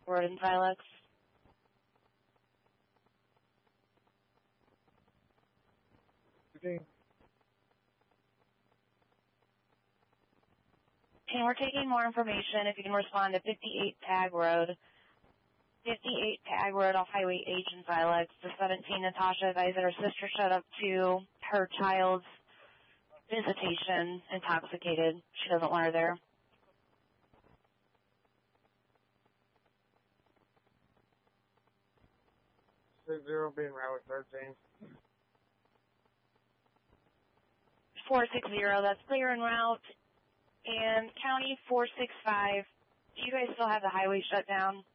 Road in Silex. Okay. And we're taking more information if you can respond to 58 Tag Road. 58 Tag Road off Highway H in Silex. The 17 Natasha advised that her sister showed up to her child's visitation intoxicated. She doesn't want her there. 60 being Route 13. 460, that's clear en route. And County 465, do you guys still have the highway shut down?